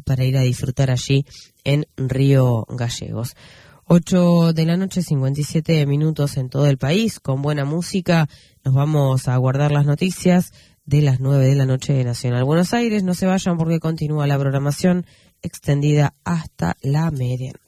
para ir a disfrutar allí en Río Gallegos. 8 de la noche, 57 minutos en todo el país. Con buena música nos vamos a guardar las noticias de las 9 de la noche de Nacional Buenos Aires. No se vayan porque continúa la programación extendida hasta la medianoche.